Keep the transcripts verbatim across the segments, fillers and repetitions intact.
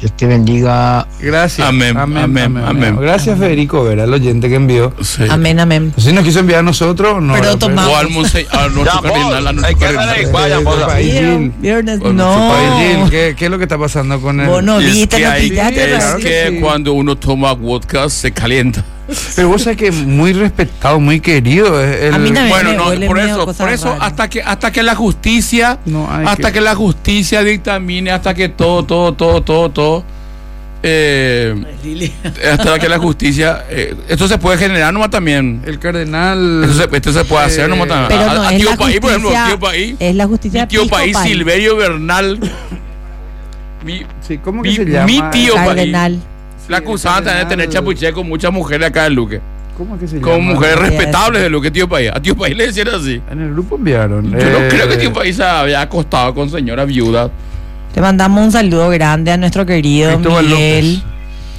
Dios te bendiga. Gracias. Amén, amén, amén. amén, amén. Gracias, Federico Vera, el oyente que envió. Sí. Amén, amén. Si nos quiso enviar a nosotros, no. Pero tomamos. O al museo, a nuestro cardenal, a nuestro cardenal. Viernes, no. ¿Qué, ¿Qué es lo que está pasando con él? Vos no viste, que, no hay, pillaste, es ¿verdad? que Sí. cuando uno toma vodka se calienta. Pero vos sabés que muy respetado, muy querido. El, A mí también. Bueno, me no, huele por medio eso, cosas por eso raras. hasta que hasta que la justicia, No hay hasta que- que la justicia dictamine, hasta que todo, todo, todo, todo, todo, eh, hasta que la justicia, eh, esto se puede generar nomás también. el cardenal. Esto se, esto se puede hacer nomás también. Pero A- no, a es tío la País, por ejemplo, justicia- tío País, Es la justicia mi tío País episcopal. Silverio Bernal, mi, Sí, ¿cómo que mi, se llama? mi tío País, Cardenal. la acusaban también de tener cardenal. chapuché con muchas mujeres acá en Luque, ¿Cómo que se llama? con mujeres No, respetables de Luque, tío País. A tío País le decían así. En el grupo enviaron. Yo eh, no creo que tío País se había acostado con señora viuda. Te mandamos un saludo grande a nuestro querido Cristóbal Miguel, López.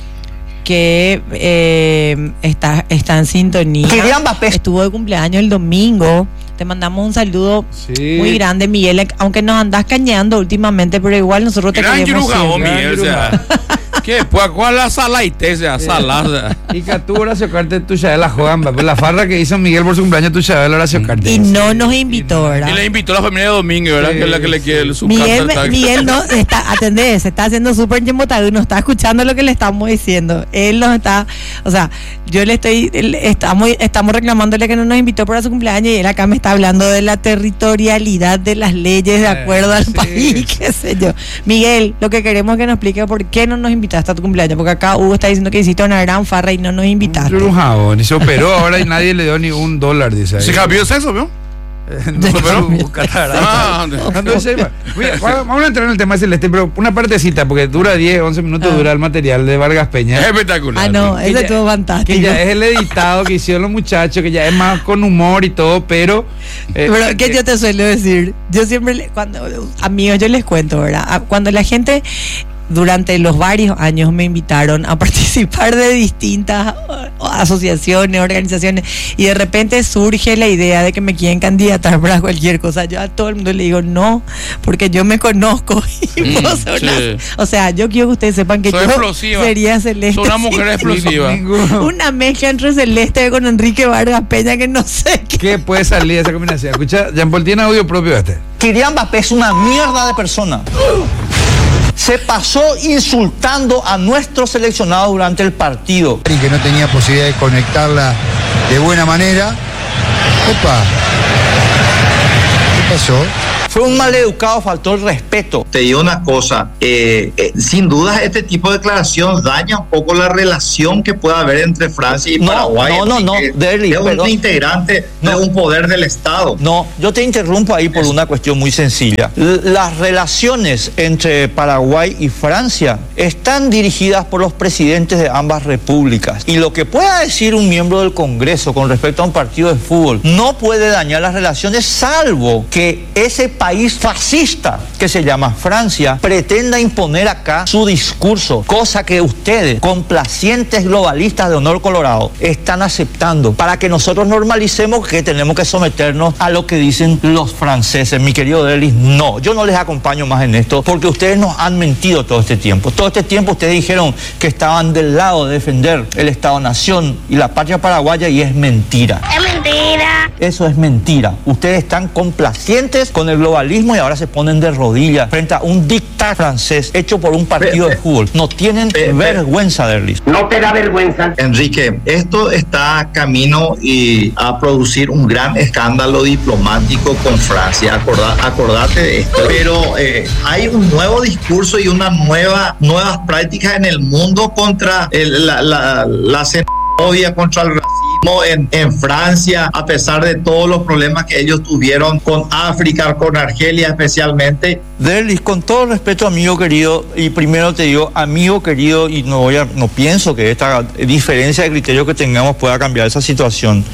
que eh, está, está en sintonía. Kylian Mbappé. Estuvo de cumpleaños el domingo. Te mandamos un saludo Sí. muy grande, Miguel, aunque nos andás cañando últimamente, pero igual nosotros te Gran queremos Yurugao, siempre. Miguel, o sea. ¿Qué? Pues, ¿cuál es la salaite? O sea, salada. Y que tú Horacio Cartes tu de la Juan, la farra que hizo Miguel por su cumpleaños tu de Horacio Cartes. Y no nos invitó, ¿verdad? Y le invitó a la familia de Domingo, ¿verdad? Sí, Que es la que le quiere su Miguel, carta. Miguel no está, atendé, se está haciendo súper yembotado y no está escuchando lo que le estamos diciendo. Él nos está, o sea, yo le estoy, él- estamos, estamos reclamándole que no nos invitó para su cumpleaños y él acá me está hablando de la territorialidad de las leyes de acuerdo al sí. país, qué sé yo. Miguel, lo que queremos es que nos explique por qué no nos invitaste a tu cumpleaños, porque acá Hugo está diciendo que hiciste una gran farra y no nos invitaste. Yurugao, ni se operó ahora y nadie le dio ni un dólar, dice ahí. ¿Se cambió de sexo, vio? No, pero catarata. Ah, Entonces, mira, vamos a entrar en el tema celeste, pero una partecita, porque dura diez, once minutos, Ah. dura el material de Vargas Peña. es espectacular. Ah, no, Que ese ya- estuvo fantástico. Que ya es el editado que hicieron los muchachos, que ya es más con humor y todo, pero. eh, Pero que eh, yo te suelo decir, yo siempre, le- cuando amigos, yo les cuento, ¿verdad? A- Cuando la gente durante los varios años me invitaron a participar de distintas o- asociaciones, organizaciones, y de repente surge la idea de que me quieren candidatar para cualquier cosa. Yo a todo el mundo le digo no, porque yo me conozco y Mm, puedo ser sí. una- o sea, yo quiero que ustedes sepan que Soy yo explosiva. sería Celeste. Soy una mujer explosiva. ninguno. Una mezcla entre Celeste con Enrique Vargas Peña que no sé qué. ¿Qué puede salir de esa combinación? Escucha, Jean Paul tiene audio propio de este. Kylian Mbappé es una mierda de persona. Se pasó insultando a nuestro seleccionado durante el partido. Y que no tenía posibilidad de conectarla de buena manera. Opa. ¿Qué pasó? Fue un maleducado, faltó el respeto. Te digo una cosa, eh, eh, sin duda este tipo de declaración daña un poco la relación que puede haber entre Francia y No, Paraguay. no, no, no, Eh, Derly, es un perdón. integrante No. de un poder del Estado. No, yo te interrumpo ahí por una cuestión muy sencilla. L- Las relaciones entre Paraguay y Francia están dirigidas por los presidentes de ambas repúblicas. Y lo que pueda decir un miembro del Congreso con respecto a un partido de fútbol no puede dañar las relaciones, salvo que ese país fascista que se llama Francia pretenda imponer acá su discurso, cosa que ustedes, complacientes globalistas de honor colorado, están aceptando para que nosotros normalicemos que tenemos que someternos a lo que dicen los franceses. Mi querido Delis, no, yo no les acompaño más en esto porque ustedes nos han mentido todo este tiempo. Todo este tiempo ustedes dijeron que estaban del lado de defender el Estado-Nación y la patria paraguaya y es mentira. Es mentira. Eso es mentira. Ustedes están complacientes con el globalismo y ahora se ponen de rodillas frente a un dictado francés hecho por un partido de fútbol. No tienen Pe- pe- vergüenza, Derlis. ¿No te da vergüenza? Enrique, esto está camino y a producir un gran escándalo diplomático con Francia. Acorda- acordate de esto. Pero eh, hay un nuevo discurso y una nueva, nuevas prácticas en el mundo contra el- la, la, la xenofobia, contra el racismo en, en Francia, a pesar de todos los problemas que ellos tuvieron con África, con Argelia especialmente. Derlis, con todo respeto, amigo querido, y primero te digo, amigo querido, y no voy a, no pienso que esta diferencia de criterio que tengamos pueda cambiar esa situación.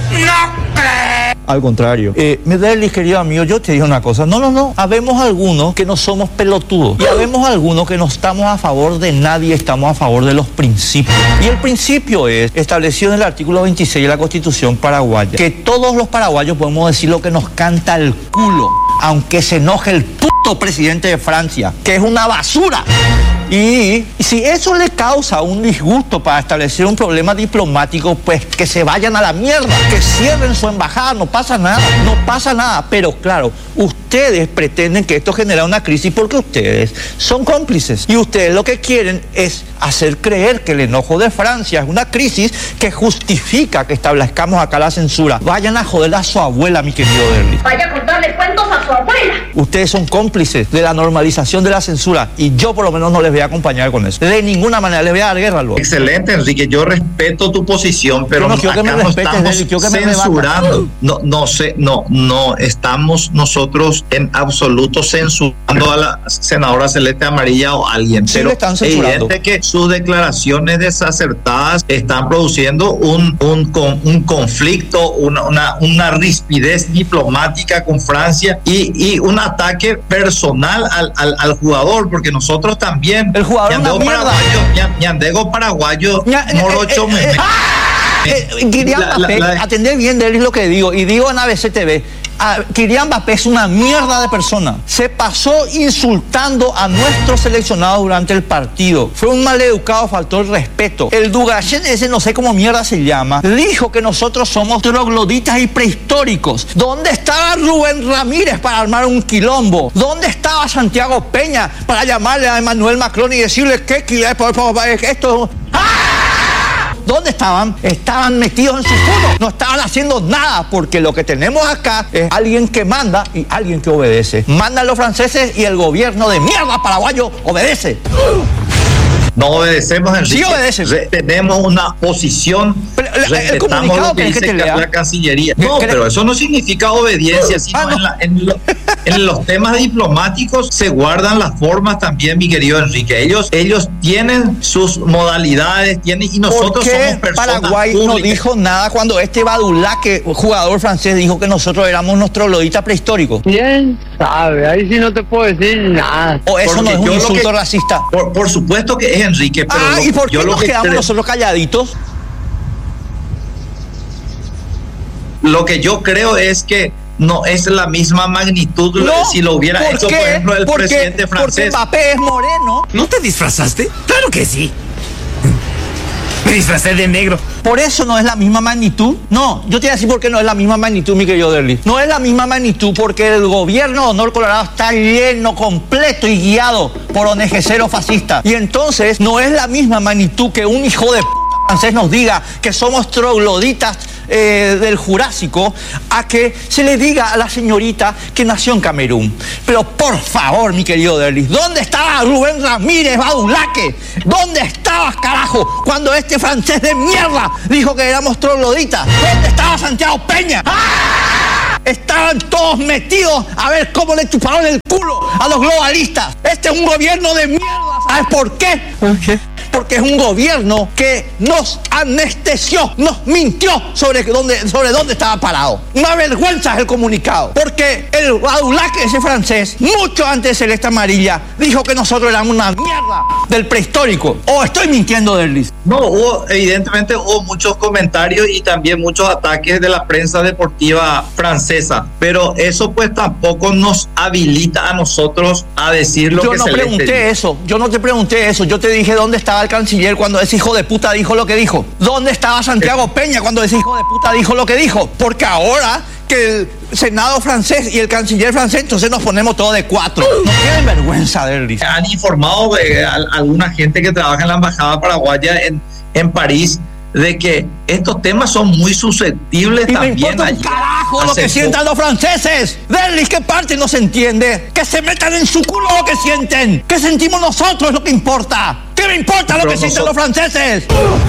Al contrario. Eh, mi Derlis, querido amigo, yo te digo una cosa. No, no, no. Habemos algunos que no somos pelotudos. Y habemos algunos que no estamos a favor de nadie, estamos a favor de los principios. Y el principio es establecido en el artículo veintiséis de la Constitución paraguaya, que todos los paraguayos podemos decir lo que nos canta el culo, aunque se enoje el puto presidente de Francia, que es una basura. Y, y si eso le causa un disgusto para establecer un problema diplomático, pues que se vayan a la mierda, que cierren su embajada, no pasa nada, no pasa nada. Pero claro, ustedes pretenden que esto genera una crisis porque ustedes son cómplices. Y ustedes lo que quieren es hacer creer que el enojo de Francia es una crisis que justifica que establezcamos acá la censura. Vayan a joder a su abuela, mi querido Derlis. Vaya a contarle cuentos a su abuela. Ustedes son cómplices de la normalización de la censura y yo por lo menos no les voy a acompañar con eso. De ninguna manera les voy a dar guerra luego. Excelente, Enrique. Yo respeto tu posición, pero yo no quiero que me acá no respetes, estamos Derlis, quiero que me censurando. No, no sé, no, no estamos nosotros en absoluto censurando a la senadora Celeste Amarilla o a alguien. Sí, pero le están es censurando. evidente que sus declaraciones desacertadas están produciendo un, un, con- un conflicto, una, una, una rispidez diplomática con Francia y, y un ataque personal al, al, al jugador, porque nosotros también, El jugador es una Ñandego mierda. paraguayo, Ña- Ñandego paraguayo, Ña- eh, morocho, eh, me- eh, me- Eh, Kylian La- la- Mbappé, la- atender bien de él lo que digo, y digo en A B C T V, a- Kylian Mbappé es una mierda de persona. Se pasó insultando a nuestro seleccionado durante el partido. Fue un maleducado, faltó el respeto. El Dugachen ese, no sé cómo mierda se llama, dijo que nosotros somos trogloditas y prehistóricos. ¿Dónde estaba Rubén Ramírez para armar un quilombo? ¿Dónde estaba Santiago Peña para llamarle a Emmanuel Macron y decirle que Kylian- esto ¿dónde estaban? Estaban metidos en su culo. No estaban haciendo nada porque lo que tenemos acá es alguien que manda y alguien que obedece. Mandan los franceses y el gobierno de mierda paraguayo obedece. No obedecemos, Enrique. Sí obedecen. Re- tenemos una posición. Pero, el- el respetamos comunicado lo que que dice te la, lea. la Cancillería. ¿Qué- No, qué- pero eso no significa obediencia, sino Ah, no. en, la- en lo- en los temas diplomáticos se guardan las formas también, mi querido Enrique. Ellos, ellos tienen sus modalidades, tienen, y ¿Por nosotros qué somos personas Paraguay no públicas. dijo nada cuando este Badulaque, jugador francés, dijo que nosotros éramos unos trogloditas prehistóricos? ¿Quién sabe? Ahí sí no te puedo decir nada. ¿O eso Porque no es un yo lo insulto que- racista? Por, por supuesto que es, Enrique, pero Ah, lo- ¿y por qué yo lo nos que quedamos cre- nosotros calladitos? Lo que yo creo es que no es la misma magnitud No, si lo hubiera ¿por hecho, qué? por ejemplo, el Porque- presidente francés. Porque Mbappé es moreno. ¿No te disfrazaste? Claro que sí. Me disfracé de negro. Por eso no es la misma magnitud. No, yo te voy a decir por qué no es la misma magnitud, mi querido Derlis. No es la misma magnitud porque el gobierno de Honor Colorado está lleno, completo y guiado por O N G cero fascistas. Y entonces no es la misma magnitud que un hijo de p francés nos diga que somos trogloditas eh, del Jurásico a que se le diga a la señorita que nació en Camerún. Pero por favor, mi querido Derlis, ¿dónde estaba Rubén Ramírez Badulaque? ¿Dónde estabas, carajo, cuando este francés de mierda dijo que éramos trogloditas? ¿Dónde estaba Santiago Peña? ¡Ah! Estaban todos metidos a ver cómo le chuparon el culo a los globalistas. Este es un gobierno de mierda. ¿Sabes por qué? ¿Por qué? Porque es un gobierno que nos anestesió, nos mintió sobre dónde, sobre dónde estaba parado. Una vergüenza es el comunicado. Porque el Badulaque, ese francés, mucho antes de Celeste Amarilla, dijo que nosotros éramos una mierda del prehistórico. ¿O estoy mintiendo, Derlis? No, hubo, evidentemente hubo muchos comentarios y también muchos ataques de la prensa deportiva francesa, pero eso pues tampoco nos habilita a nosotros a decir lo Yo que no Celeste pregunté dijo. eso, yo no te pregunté eso, yo te dije dónde estaba el canciller cuando ese hijo de puta dijo lo que dijo. ¿Dónde estaba Santiago Peña cuando ese hijo de puta dijo lo que dijo? Porque ahora que el Senado francés y el canciller francés, entonces nos ponemos todos de cuatro. No tienen vergüenza, Derlis. Han informado de a, a alguna gente que trabaja en la embajada paraguaya en, en París de que estos temas son muy susceptibles Y me también. importa un allí. carajo lo Hace que sientan poco- los franceses. Derlis, ¿qué parte no se entiende? Que se metan en su culo lo que sienten. ¿Qué sentimos nosotros es lo que importa? ¿Qué me importa lo Pero que sienten los nosotros- franceses?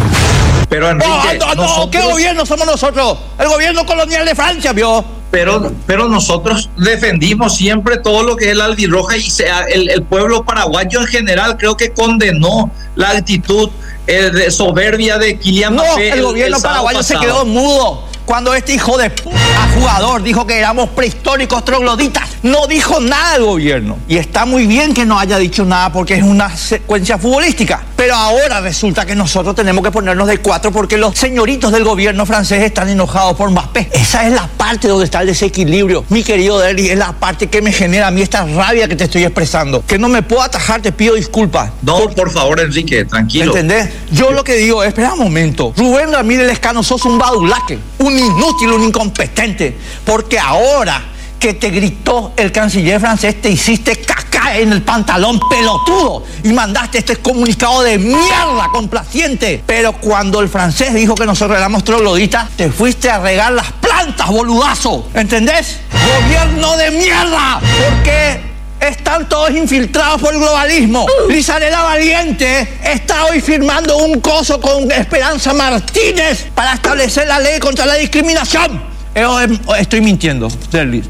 Pero Enrique, No, no, no, nosotros- ¿qué gobierno somos nosotros? El gobierno colonial de Francia, ¿vio? Pero, pero nosotros defendimos siempre todo lo que es la albirroja y sea, el, el pueblo paraguayo en general creo que condenó la actitud eh, de soberbia de Kylian No, Mbappé el gobierno sábado paraguayo se pasado. quedó mudo Cuando este hijo de puta jugador dijo que éramos prehistóricos trogloditas, no dijo nada el gobierno. Y está muy bien que no haya dicho nada porque es una secuencia futbolística. Pero ahora resulta que nosotros tenemos que ponernos de cuatro porque los señoritos del gobierno francés están enojados por Mbappé. Esa es la parte donde está el desequilibrio. Mi querido Derlis, es la parte que me genera a mí esta rabia que te estoy expresando. Que no me puedo atajar, te pido disculpas. No, por, por favor, Enrique, tranquilo. ¿Entendés? Yo lo que digo es, espera un momento. Rubén Ramírez Lescano, sos un badulaque, un inútil, un incompetente. Porque ahora que te gritó el canciller francés, te hiciste caca en el pantalón, pelotudo, y mandaste este comunicado de mierda complaciente. Pero cuando el francés dijo que nosotros éramos trogloditas, te fuiste a regar las plantas, boludazo. ¿Entendés? Gobierno de mierda. Porque están todos infiltrados por el globalismo. Lizarela Valiente está hoy firmando un coso con Esperanza Martínez para establecer la ley contra la discriminación. Estoy mintiendo, Derlis.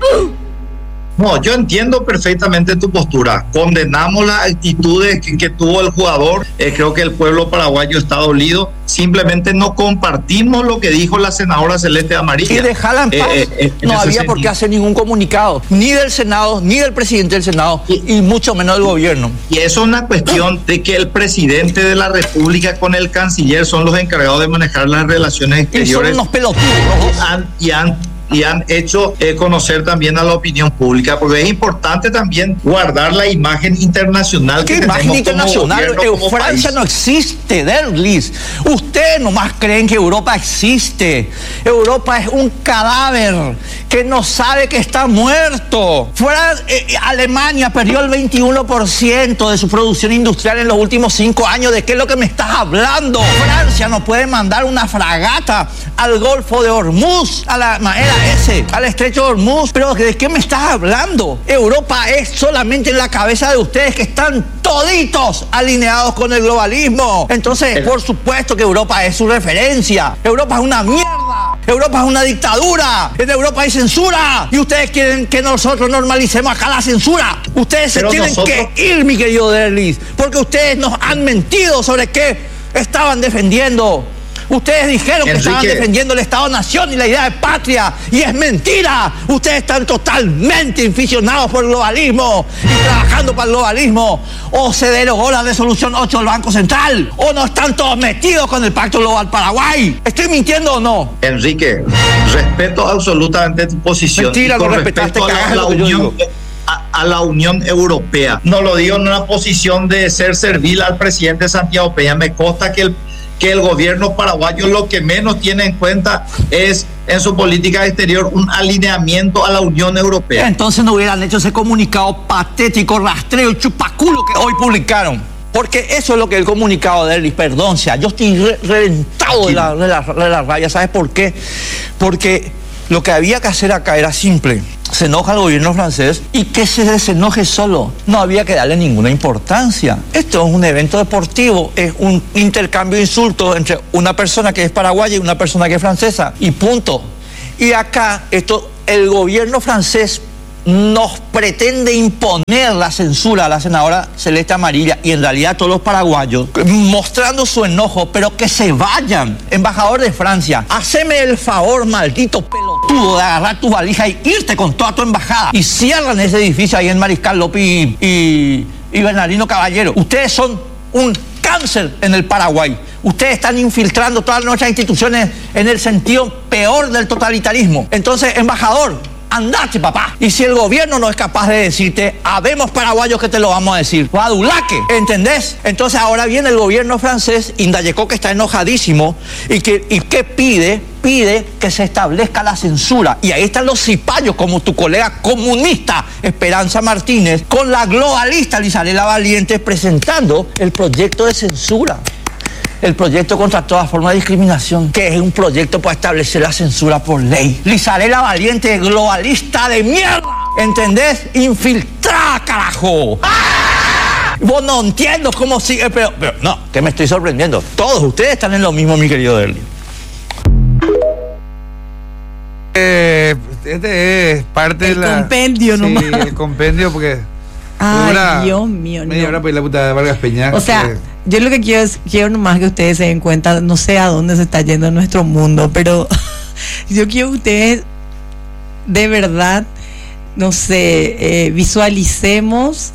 No, yo entiendo perfectamente tu postura. Condenamos las actitudes que, que tuvo el jugador. Eh, creo que el pueblo paraguayo está dolido. Simplemente no compartimos lo que dijo la senadora Celeste Amarilla. Y dejala en paz. Eh, eh, en no había por qué hacer ningún comunicado, ni del Senado, ni del presidente del Senado, y, y mucho menos del gobierno. Y eso es una cuestión de que el presidente de la República con el canciller son los encargados de manejar las relaciones exteriores. Y son unos pelotudos. Y han, y han y han hecho eh, conocer también a la opinión pública, porque es importante también guardar la imagen internacional que ¿Qué tenemos imagen internacional? como gobierno, como Francia país. No existe, Derlis. Ustedes nomás creen que Europa existe. Europa es un cadáver que no sabe que está muerto. Fuera, eh, Alemania perdió el veintiuno por ciento de su producción industrial en los últimos cinco años. ¿De qué es lo que me estás hablando? Francia no puede mandar una fragata al Golfo de Hormuz, a la era ese, al Estrecho de Hormuz. Pero ¿de qué me estás hablando? Europa es solamente en la cabeza de ustedes, que están toditos alineados con el globalismo. Entonces, por supuesto que Europa es su referencia. Europa es una mierda. Europa es una dictadura. En Europa hay censura. Y ustedes quieren que nosotros normalicemos acá la censura. Ustedes se Pero tienen nosotros... que ir, mi querido Derlis, porque ustedes nos han mentido sobre qué estaban defendiendo. Ustedes dijeron que Enrique, estaban defendiendo el Estado-Nación y la idea de patria, y es mentira. Ustedes están totalmente inficionados por el globalismo y trabajando para el globalismo. O se derogó la resolución ocho del Banco Central, o no están todos metidos con el Pacto Global Paraguay. ¿Estoy mintiendo o no? Enrique, respeto absolutamente tu posición. Mentira, y con no respetaste, respecto a la, la Unión, a, a la Unión Europea. No lo digo en una posición de ser servil al presidente Santiago Peña. Me consta que el que el gobierno paraguayo lo que menos tiene en cuenta es en su política exterior un alineamiento a la Unión Europea. Entonces no hubieran hecho ese comunicado patético, rastreo, chupaculo que hoy publicaron. Porque eso es lo que el comunicado de Derlis, perdón, sea, yo estoy re reventado de la, de, la, de la rabia. ¿Sabes por qué? Porque lo que había que hacer acá era simple. Se enoja el gobierno francés y que se desenoje solo. No había que darle ninguna importancia. Esto es un evento deportivo, es un intercambio de insultos entre una persona que es paraguaya y una persona que es francesa. Y punto. Y acá, esto, el gobierno francés nos pretende imponer la censura a la senadora Celeste Amarilla, y en realidad todos los paraguayos mostrando su enojo, pero que se vayan. Embajador de Francia, haceme el favor, maldito pelotudo, de agarrar tu valija y irte con toda tu embajada, y cierran ese edificio ahí en Mariscal López y, y, y Bernardino Caballero. Ustedes son un cáncer en el Paraguay. Ustedes están infiltrando todas nuestras instituciones en el sentido peor del totalitarismo. Entonces, embajador, andate, papá. Y si el gobierno no es capaz de decirte, habemos paraguayos que te lo vamos a decir, Badulaque, ¿entendés? Entonces ahora viene el gobierno francés, Indayecó, que está enojadísimo, y que y ¿qué pide? Pide que se establezca la censura. Y ahí están los cipayos, como tu colega comunista Esperanza Martínez, con la globalista Lizarela Valiente, presentando el proyecto de censura. El proyecto contra toda forma de discriminación, que es un proyecto para establecer la censura por ley. Lizarela Valiente, globalista de mierda, ¿entendés? Infiltrada, carajo. ¡Ah! Vos no entiendo cómo sigue, pero, pero no, que me estoy sorprendiendo. Todos ustedes están en lo mismo, mi querido Derlis. Eh, este es parte el de la... compendio sí, nomás. el compendio, porque... Ay, dura Dios mío, media no. hora para ir a la puta de Vargas Peña. O sea, que... yo lo que quiero es, quiero nomás que ustedes se den cuenta, no sé a dónde se está yendo nuestro mundo, pero yo quiero que ustedes de verdad, no sé, eh, visualicemos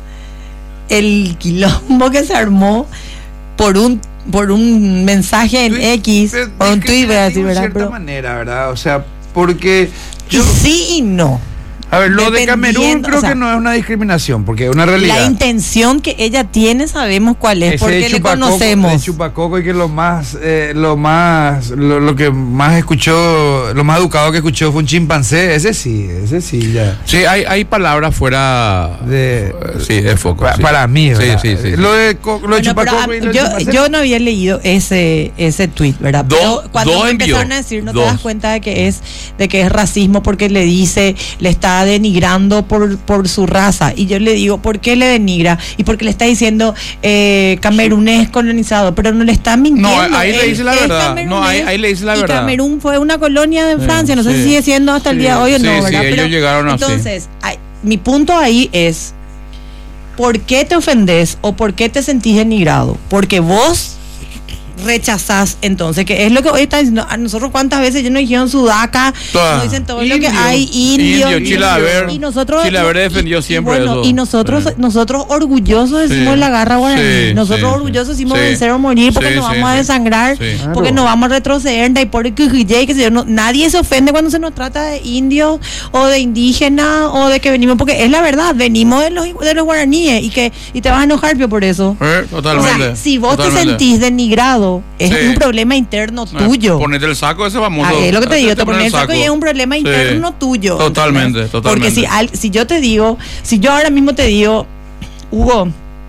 el quilombo que se armó por un por un mensaje en Tweet, X pero o un tweet, voy a decir, de ¿verdad? cierta Pero- manera, ¿verdad? O sea, porque y yo, sí y no. a ver, lo de Camerún dependiendo, creo o sea, que no es una discriminación, porque es una realidad. La intención que ella tiene sabemos cuál es, Ese porque le chupacoco- conocemos. el chupacoco y que lo más, eh, lo más, lo, lo que más escuchó, lo más educado que escuchó fue un chimpancé. Ese sí, ese sí ya. Sí, hay, hay palabras fuera De, eh, sí, de foco. pa- sí. Para mí, Sí, ¿verdad? sí, sí, sí. Lo de, co- lo de Bueno, pero, chupacoco ah, y lo de yo, chimpancé. yo no había leído ese ese tweet, ¿verdad? Dos- Pero cuando dos me envió, empezaron a decir, no dos. te das cuenta de que es de que es racismo porque le dice, le está denigrando por, por su raza. Y yo le digo, ¿por qué le denigra? Y porque le está diciendo eh, camerunés colonizado, pero no le está mintiendo. No, ahí le Él dice la es verdad. camerunés No, ahí- ahí le dice la y verdad. Camerún fue una colonia de Sí, Francia, no sé sí. si sigue siendo hasta el Sí, día de hoy o sí, no, sí, ¿verdad? ellos llegaron así. Entonces, ay, mi punto ahí es, ¿por qué te ofendés o por qué te sentís denigrado? Porque vos rechazás, entonces, que es lo que hoy están diciendo. A nosotros cuántas veces ya nos dijeron sudaca, Todas. nos dicen todo lo Indio. que hay, indio, Indio, Chilaver. y nosotros Chilaver y- defendió y- siempre y bueno, eso. y nosotros Sí. nosotros orgullosos decimos Sí. la garra guaraní, Sí, nosotros sí, orgullosos sí. decimos Sí. vencer o morir porque Sí, nos sí, vamos a sí. desangrar, Sí. porque nos vamos a retroceder, y por el que sé yo, no, nadie se ofende cuando se nos trata de indios o de indígenas o de que venimos, porque es la verdad, venimos de los de los guaraníes y que y te vas a enojar Pio, por eso. Eh, O totalmente. sea, si vos totalmente. te sentís denigrado, es Sí. un problema interno Eh, tuyo. Ponete el saco ese famoso. Ah, es lo que te digo, te pones pones el saco y es un problema Sí. interno tuyo. Totalmente, ¿entendés? totalmente. Porque si, al- si yo te digo, si yo ahora mismo te digo, Hugo,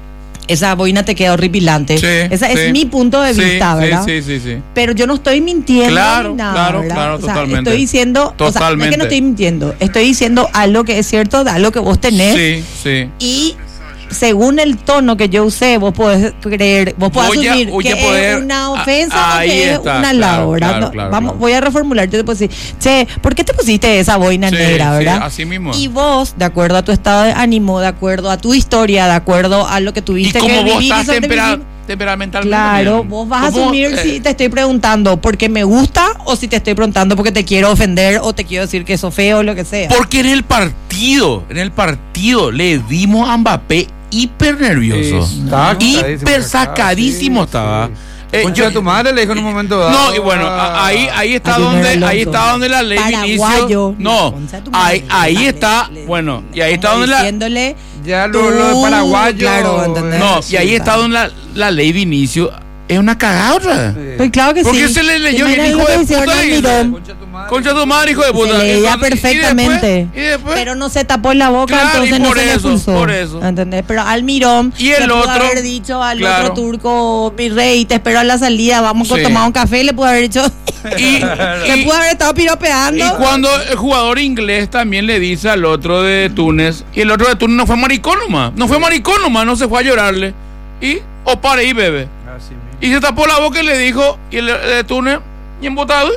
esa boina te queda horripilante. Sí, Esa sí. es mi punto de Sí, vista, sí, ¿verdad? Sí, sí, sí. Pero yo no estoy mintiendo Claro, ni nada, claro, ¿verdad? claro, O sea, totalmente. estoy diciendo, o sea, no es que Totalmente. no estoy mintiendo, estoy diciendo algo que es cierto, de algo que vos tenés. Sí, sí. Y según el tono que yo usé, vos podés creer, vos podés Voy a- asumir voy que a poder- es una a- ofensa ahí o que es está, un claro, halago, ¿verdad? claro, No, claro, vamos, claro. voy a reformular, yo te puedo decir, che, ¿por qué te pusiste esa boina Sí, negra, sí, verdad? así mismo. Y vos, de acuerdo a tu estado de ánimo, de acuerdo a tu historia, de acuerdo a lo que Y tuviste como que vos vivir y estás tempera- sobrevivir. temperamentalmente. Claro, también. vos vas a ¿Cómo, asumir eh, si te estoy preguntando porque me gusta o si te estoy preguntando porque te quiero ofender o te quiero decir que eso feo o lo que sea. Porque en el partido, en el partido le dimos a Mbappé hiper nervioso. Está hiper sacadísimo estaba. Eh, Concha yo- de tu madre le dijo en un momento dado. No, y bueno, ah, a- ahí ahí está a Junior donde Alonso. ahí está donde la ley Paraguayo. Vinicio. No, Concha de tu madre. ahí ahí Vale, está, le- bueno, y ahí está como donde la diciéndole, Ya lo, lo de tú, paraguayo. claro, ¿entendés? No, Sí, y ahí está vale. donde la, la ley Vinicio es una cagada otra. pues claro que Porque sí. se le leyó Imagínate el hijo lo que de hicieron puta al le dice. Mirón. Concha de tu madre. Concha tu madre, hijo de puta. Se leía Entonces, y perfectamente. después- y después- Pero no se tapó en la boca, Claro, entonces y no por se le eso, expulsó. por eso. ¿Entendés? Pero Almirón Y el le pudo otro, haber dicho al claro. otro turco, mi rey, te espero a la salida, vamos a Sí. tomar un café, le pudo haber dicho. Y, le y- pudo haber estado piropeando. y cuando el jugador inglés también le dice al otro de Túnez, y el otro de Túnez no fue maricón nomás, no fue maricón nomás, no se fue a llorarle. Y, o pare y bebe. Así mismo. Y se tapó la boca y le dijo, y el, el de Túnez, y embotado.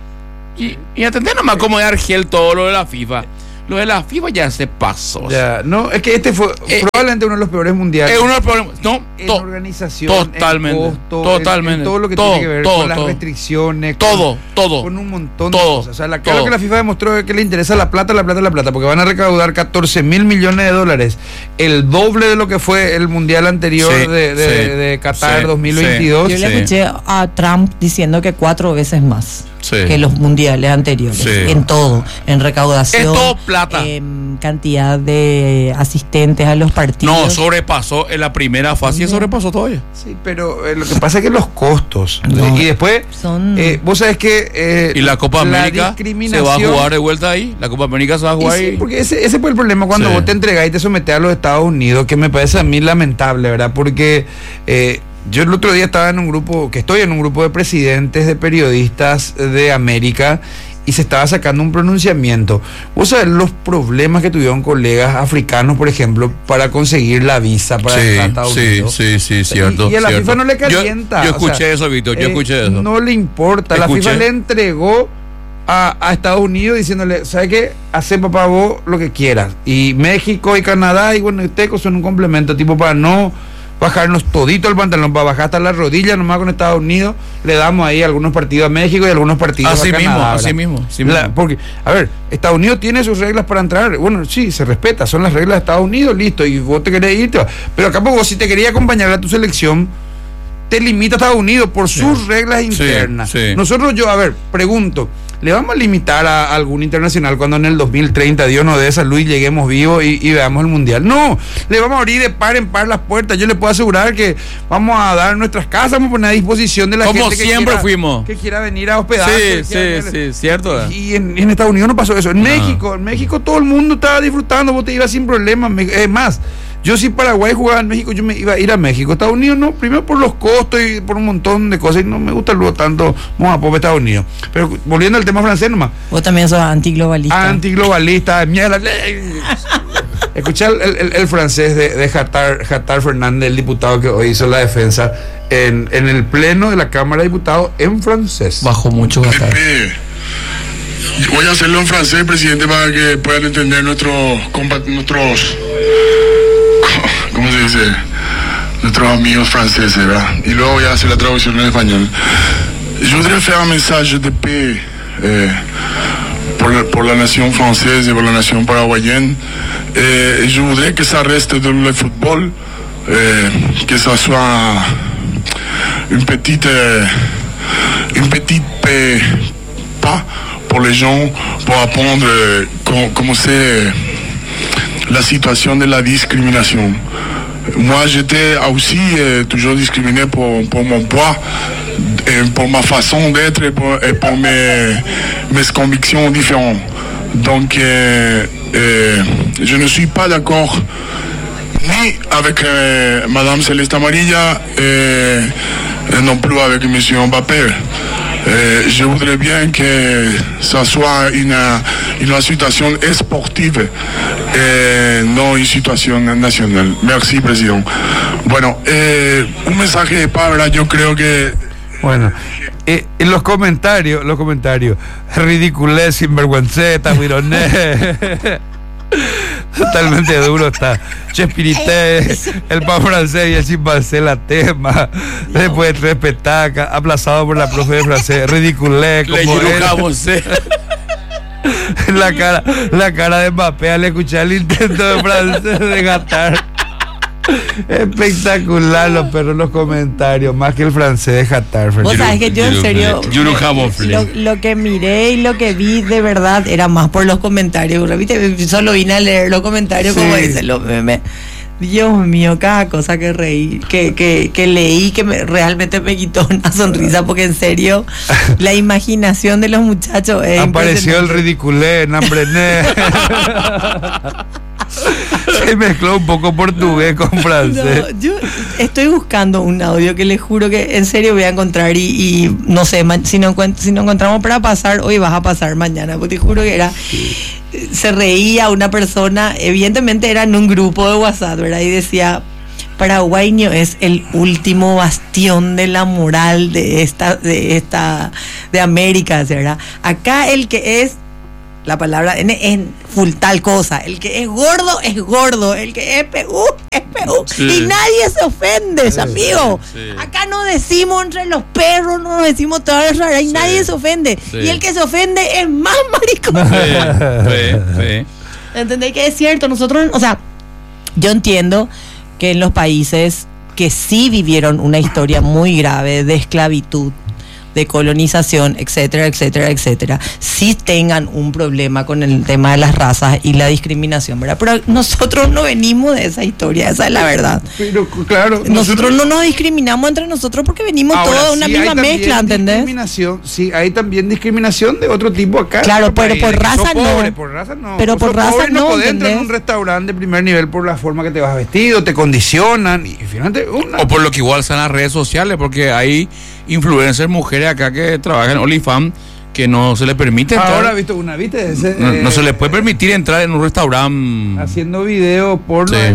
Y, y atendé nomás como de Argel todo lo de la FIFA. Lo de la FIFA ya se pasó. Ya, no, es que este fue Eh, probablemente uno de los peores mundiales. Es uno de los problemas. No, en to- organización, totalmente, en costo, totalmente, en, en todo lo que todo, tiene que ver todo, con las todo. restricciones, con- todo, todo. con un montón Todo, de cosas. O sea, la, claro todo. que la FIFA demostró que le interesa la plata, la plata, la plata, porque van a recaudar catorce mil millones de dólares, el doble de lo que fue el mundial anterior Sí, de, de, sí, de Qatar sí, dos mil veintidós. Yo le Sí. escuché a Trump diciendo que cuatro veces más Sí. que los mundiales anteriores. Sí. En todo, en recaudación. Es todo plata. En cantidad de asistentes a los partidos. No, sobrepasó en la primera fase y sobrepasó todavía. Sí, pero eh, lo que pasa es que los costos. No. Y después, Son- eh, vos sabés que. eh, Y la Copa América se va a discriminación- jugar de vuelta ahí. La Copa América se va a Y jugar sí, ahí. porque ese, ese fue el problema cuando Sí. vos te entregás y te sometés a los Estados Unidos, que me parece a mí lamentable, ¿verdad? Porque eh, yo el otro día estaba en un grupo, que estoy en un grupo de presidentes, de periodistas de América, y se estaba sacando un pronunciamiento. Vos sabés los problemas que tuvieron colegas africanos, por ejemplo, para conseguir la visa para entrar a Estados sí, Unidos. sí, sí, cierto. Y, y a la cierto. FIFA no le Yo- calienta. Yo, o escuché sea, eso, Víctor, yo eh, escuché eso. No le importa. La Escuché. FIFA le entregó a, a Estados Unidos diciéndole, ¿sabe qué? Hace papá vos lo que quieras. Y México y Canadá, y bueno, y Teco son un complemento, tipo para no, bajarnos todito el pantalón para bajar hasta la rodilla nomás con Estados Unidos, le damos ahí algunos partidos a México y algunos partidos así a Canadá. Mismo, ¿verdad? así mismo, así La, mismo. porque, a ver, Estados Unidos tiene sus reglas para entrar, bueno, sí, se respeta, son las reglas de Estados Unidos, listo, y vos te querés ir, te vas. Pero acá vos si te querías acompañar a tu selección, te limita a Estados Unidos por sí. sus reglas internas. Sí, sí. Nosotros, yo, a ver, pregunto, ¿le vamos a limitar a algún internacional cuando en el dos mil treinta, Dios nos dé salud y lleguemos vivos y, y veamos el mundial? No, le vamos a abrir de par en par las puertas. Yo le puedo asegurar que vamos a dar nuestras casas, vamos a poner a disposición de la Como gente que siempre quiera, fuimos. que quiera venir a hospedarse. Sí, sí, sí, cierto. Y en, en Estados Unidos no pasó eso. En no. México, en México todo el mundo estaba disfrutando, vos te ibas sin problemas. Es más, yo si Paraguay jugaba en México, yo me iba a ir a México. Estados Unidos no, primero por los costos y por un montón de cosas, y no me gusta luego tanto vamos a pobre Estados Unidos. Pero volviendo al tema francés nomás. Vos también sos antiglobalista. Antiglobalista, mierda. Escuchá el, el, el francés de, de Jatar, Jatar Fernández, el diputado que hoy hizo la defensa en, en el pleno de la Cámara de Diputados en francés. Bajó mucho Jatar. Voy a hacerlo en francés, presidente, para que puedan entender nuestros nuestros ¿cómo se dice? Nuestros amigos franceses, ¿verdad? Y luego voy a hacer la traducción en español. Je voudrais faire un message de paix eh, pour, la, pour la nation française et pour la nation paraguayenne. Et je voudrais que ça reste dans le football, eh, que ça soit une petite, eh, une petite paix, pas pour les gens, pour apprendre eh, comment, comment c'est la situation de la discrimination. Moi, j'étais aussi euh, toujours discriminé pour, pour mon poids, et pour ma façon d'être et pour, et pour mes, mes convictions différentes. Donc, euh, euh, je ne suis pas d'accord ni avec euh, Madame Céleste Amarilla et, et non plus avec Monsieur Mbappé. Euh, je voudrais bien que ça soit une, une situation sportive et non une situation nacional. Merci, presidente. Bueno, eh, un mensaje de Pablo, yo creo que... Bueno, eh, en los comentarios, los comentarios, ridiculez, sinvergüenceta, mironé... Totalmente duro está Chespirité, el pan francés y el chimpancé la tema. Después de tres petacas, aplazado por la profe de francés, ridiculé como la cara, la cara de Mbappé al escuchar el intento de francés de Qatar. Espectacular los perros en los comentarios, más que el francés de Qatar. Vos sabés que yo en serio lo, lo que miré y lo que vi de verdad era más por los comentarios. ¿Viste? Solo vine a leer los comentarios, sí. Como dicen los memes. Dios mío, cada cosa que reí, que, que, que leí, que me, realmente me quitó una sonrisa, porque en serio, la imaginación de los muchachos es apareció el ridiculé, nambrené. Se mezcló un poco portugués con francés. No, yo estoy buscando un audio que les juro que en serio voy a encontrar y, y no sé, man, si, no encuent- si no encontramos para pasar, hoy vas a pasar mañana, porque te juro que era... Se reía una persona, evidentemente era en un grupo de WhatsApp, ¿verdad? Y decía, paraguayo es el último bastión de la moral de esta, de esta, de América, ¿verdad? Acá el que es, la palabra N es full tal cosa, el que es gordo es gordo, el que es P U es P U, sí. Y nadie se ofende, sí, amigo. Sí. Acá no decimos entre los perros, no nos decimos todas las raras, y sí. Nadie se ofende, sí. Y el que se ofende es más maricón. Sí, sí, sí. ¿Entendéis que es cierto? Nosotros, o sea, yo entiendo que en los países que sí vivieron una historia muy grave de esclavitud, de colonización, etcétera, etcétera, etcétera, sí tengan un problema con el tema de las razas y la discriminación, ¿verdad? Pero nosotros no venimos de esa historia, esa es la verdad. Pero claro, nosotros, nosotros no nos discriminamos entre nosotros porque venimos ahora, todos de una sí misma mezcla, ¿entendés? Discriminación, sí, hay también discriminación de otro tipo acá. Claro, pero país, por raza no. Pobre, por raza no. Pero por raza pobre, no, no podés entrar en un restaurante de primer nivel por la forma que te vas vestido, te condicionan y finalmente una... O por lo que igual son las redes sociales, porque hay influencers mujeres acá que trabajan en OnlyFans que no se les permite entrar. Ahora visto una, ¿viste? Ese, no, eh, no se les puede permitir entrar en un restaurante haciendo video porno, sí. Allá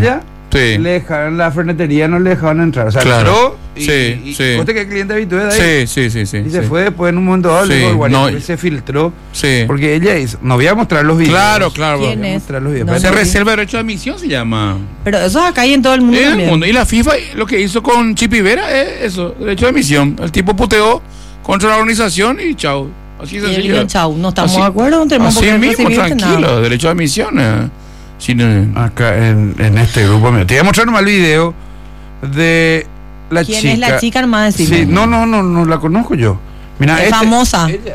Sí. le dejaban la fernetería, no le dejaban entrar. O sea, Claro. entró y, Sí, y, sí. y conste que el cliente habitual de ahí. Sí, sí, sí, sí. Y se sí. fue después en un momento dado, le Sí, dijo al guardia, no, porque se filtró. Sí. Porque ella hizo, no voy a mostrar los videos. Claro, claro. ¿Quién Voy a es? mostrar los videos. No, Se Pero- reserva derecho de admisión, se llama. Pero eso es acá y en todo el mundo. En el también. mundo. Y la FIFA lo que hizo con Chipi Vera es eso, derecho de admisión. El tipo puteó contra la organización y chao. Así de Y él sencillo. dijo, chau, no estamos Así- de acuerdo, no tenemos por Así qué mismo, recibirte tranquilo, nada. derecho de admisión. eh. Sin, eh, Acá en, en este grupo mío. Te voy a mostrar nomás el video de la ¿Quién chica. es la chica, hermana? Sí, Decime. no, no, no, no la conozco yo. Mira, Es este- famosa. ella-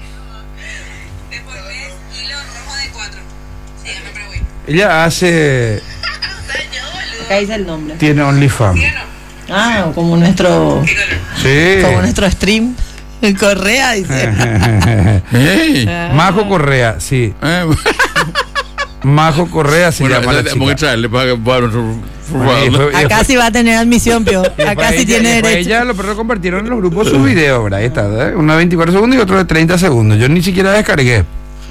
Ella hace. Acá dice el nombre. Tiene OnlyFans. Ah, como nuestro, Sí. como nuestro stream. Correa, dice. ey, Majo Correa, sí. eh, Majo Correa se bueno, llama la tenemos que chica. traerle para que para nuestro- Bueno, y fue- y Acá después- sí va a tener admisión, Pio. y después Acá sí ella- tiene después derecho. Ella, los perros compartieron en los grupos sus videos, ¿verdad? Ahí está, ¿verdad? Uno de veinticuatro segundos y otro de treinta segundos. Yo ni siquiera descargué.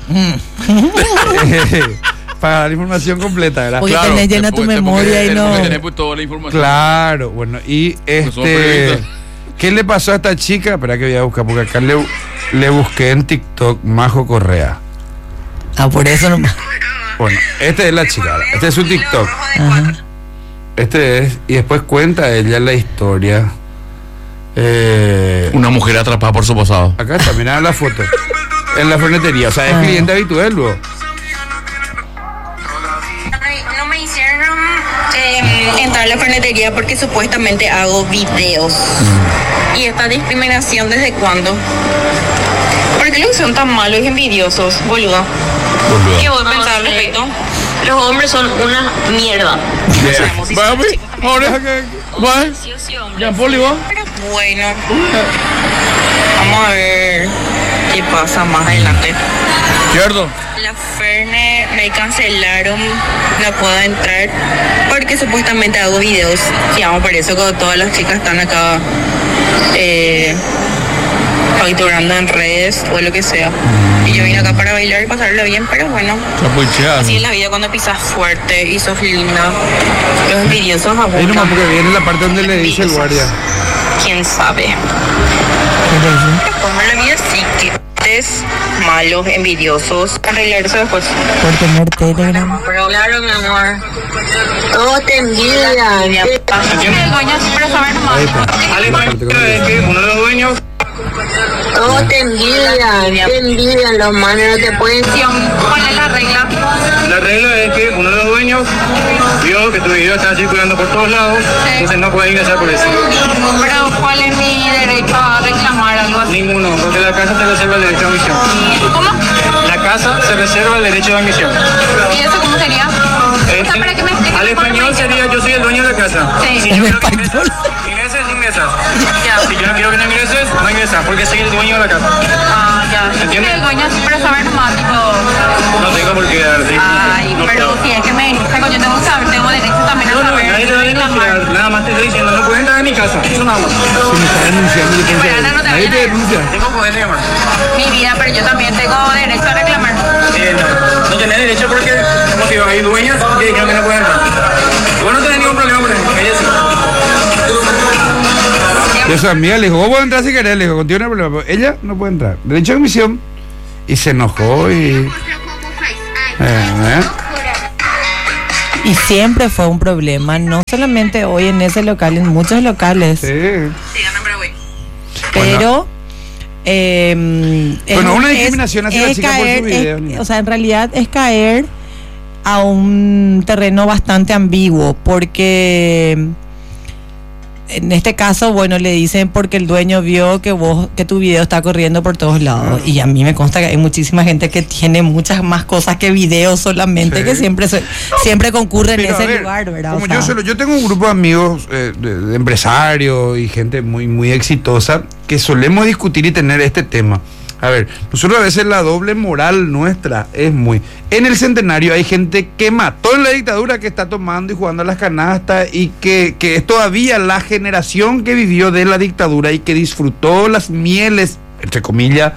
Para dar información completa, ¿verdad? Porque tenés llena tu porque- memoria porque y tenemos no- que tener, pues, toda la información. Claro, bueno, y somos este. periodistas. ¿Qué le pasó a esta chica? Espera que voy a buscar, porque acá le, le busqué en TikTok Majo Correa. Ah, por eso nomás. Bueno, esta es la chica, ¿verdad? Este es su TikTok. Ajá. Este es, y después cuenta ella la historia. Eh, Una mujer atrapada por su pasado. acá está, mirá la foto. En la fernetería, o sea, es Ah. cliente habitual luego. No me hicieron eh, entrar a la fernetería porque supuestamente hago videos. ¿Y esta discriminación desde cuándo? ¿Por qué los son tan malos y envidiosos, boludo? ¿Qué voy a pensar al respecto? Los hombres son una mierda. No sabemos si son Vamos, chicos también. ahora, va. Sí o sí, hombre. Ya, Poli, va. Pero bueno, vamos a ver qué pasa más adelante. Cierto. La Ferne me cancelaron, no puedo entrar porque supuestamente hago videos. Sí, vamos por eso que todas las chicas están acá eh, facturando en redes o lo que sea. Y yo vine acá para bailar y pasarlo bien, pero bueno, Chapucheado. así es la vida cuando pisas fuerte y sos linda. Los envidiosos Ahí abusan. nomás porque viene la parte donde le dice el guardia. ¿Quién sabe? ¿Qué le dice? Como la vida sí que es malos, envidiosos, arreglarse después. Por tener Telegram. Pero claro, mi amor. Todos te envidian. El dueño siempre sabe nomás. Ahí está. La parte con el- uno de los dueños Todos te envidian. Te envidian los manos, no te pueden. ¿Cuál es la regla? La regla es que uno de los dueños vio que tu video está circulando por todos lados, entonces no puede ingresar por eso. Pero ¿cuál es mi derecho a reclamar algo así? Ninguno, porque la casa se reserva el derecho de admisión. ¿Cómo? La casa se reserva el derecho de admisión. ¿Y eso cómo sería? Eh, O sea, para que me expliques al cómo español me- sería yo soy el dueño de la casa. Sí. Si yo quiero que ingreses, ingreses, ingresas. Ya. Si yo no quiero que no ingreses, no ingresas, porque soy el dueño de la casa. Ah, ya. ¿Entiendes? El dueño siempre sabe nomás, tipo. No tengo por qué dar. Ay, no pero puedo. si es que me denuncian, yo tengo que saber, tengo derecho también a No, no, saber. nadie te va a denunciar, nada más te estoy diciendo, no puedes entrar a mi casa, eso nada más. Si me está denunciando, yo tengo que- Pero no te nadie te vayan a- denuncia. Tengo poder de llamar. Mi vida, pero yo también tengo derecho a reclamar. Sí, no, no tenés derecho porque, como si hay dueñas que dijeron que no pueden entrar. Vos no tenés ningún problema por eso, ella sí. Y a su amiga le dijo, vos podés entrar si querés, le dijo, contigo no hay problema. Pero ella no puede entrar. Derecho de admisión. Y se enojó y. Eh, eh. Y siempre fue un problema, no solamente hoy en ese local, en muchos locales. Sí. Dígame, pero güey. Pero eh, es- Bueno, una es- discriminación hacia la es chica por su caer, video, es- Nina. o sea, en realidad es caer a un terreno bastante ambiguo, porque en este caso, bueno, le dicen porque el dueño vio que vos, que tu video está corriendo por todos lados. Y a mí me consta que hay muchísima gente que tiene muchas más cosas que videos solamente, Sí. que siempre se- siempre concurre en Pero, a ese ver, lugar, ¿verdad? Como O sea, yo, solo, yo tengo un grupo de amigos, eh, de, de empresarios y gente muy, muy exitosa que solemos discutir y tener este tema. A ver, nosotros a veces la doble moral nuestra es muy... En el centenario hay gente que mató en la dictadura, que está tomando y jugando a las canastas y que, que es todavía la generación que vivió de la dictadura y que disfrutó las mieles, entre comillas,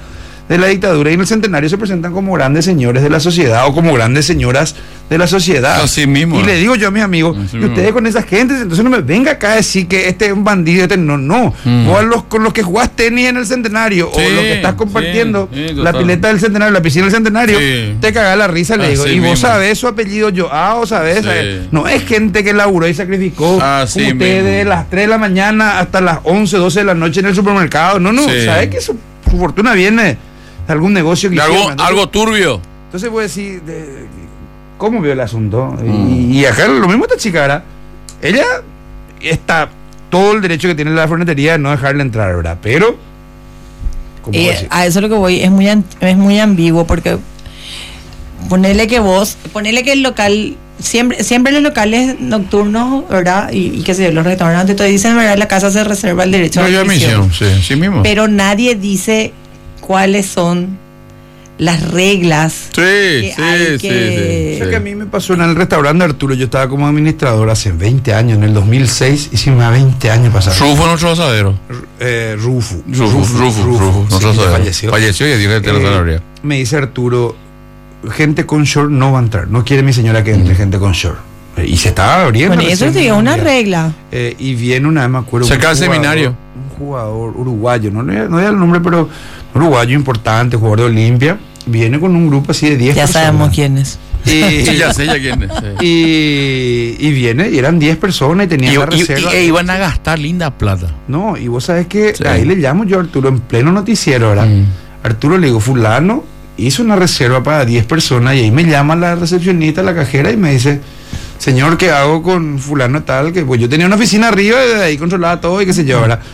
de la dictadura, y en el centenario se presentan como grandes señores de la sociedad o como grandes señoras de la sociedad. Así mismo. Y le digo yo a mis amigos, Así y mismo. ustedes con esas gentes, entonces no me venga acá a decir que este es un bandido, este no, no. Mm. Vos a los, con los que jugás tenis en el centenario, Sí, o lo que estás compartiendo, sí, sí, la total. pileta del centenario, la piscina del centenario, Sí. te cagás la risa, le digo. Así Y vos mismo. sabés su apellido, yo, ah, o sabés, Sí. sabés. No es gente que laburó y sacrificó, Así como ustedes, mismo. de las tres de la mañana hasta las once, doce de la noche en el supermercado. No, no, Sí. sabés que su, su fortuna viene de algún negocio que De algo, hicieron. Entonces- algo turbio. entonces voy a decir, de- ¿cómo vio el asunto? Mm. Y, y acá lo mismo esta chica, ¿verdad? Ella está todo el derecho que tiene la fernetería de no dejarle entrar, ¿verdad? Pero, ¿cómo Eh, voy a decir? a eso es lo que voy, es muy, an- es muy ambiguo porque ponele que vos, ponele que el local, siempre, siempre los locales nocturnos, ¿verdad? Y, y qué sé yo, los restaurantes, te dicen, ¿verdad? La casa se reserva el derecho No, a ya me admisión. hicieron, sí, sí mismo. Pero nadie dice cuáles son las reglas. Sí, que sí, hay sí, que- sí, Lo sí. que a mí me pasó en el restaurante Arturo, yo estaba como administrador hace veinte años, en el dos mil seis, hicimos veinte años pasaron. Rufo nuestro asadero. Eh, Rufu. Rufo, Rufo, Rufo, sí, nuestro que asadero. falleció. Falleció y dijo que te lo Eh, sabría. me dice Arturo, gente con short no va a entrar, no quiere mi señora que entre gente con short. Eh, Y se estaba abriendo. Bueno, eso recién sí, es una día. regla. Eh, y viene una vez, me acuerdo. Cerca un del jugador- seminario. Un jugador uruguayo, no, no no el nombre, pero uruguayo importante, jugador de Olimpia. Viene con un grupo así de diez Ya personas. sabemos quién es. Y, Sí, ya sé ya quién es. sí. y, y viene, y eran diez personas y tenían Y, la y- reserva. y- e iban a gastar linda plata. No, y vos sabés que Sí. ahí le llamo yo a Arturo en pleno noticiero, ¿verdad? Mm. Arturo le digo, fulano hizo una reserva para diez personas, y ahí me llama la recepcionista, la cajera, y me dice, señor, ¿qué hago con fulano tal? Que pues yo tenía una oficina arriba y de ahí controlaba todo y qué sé yo, ¿verdad?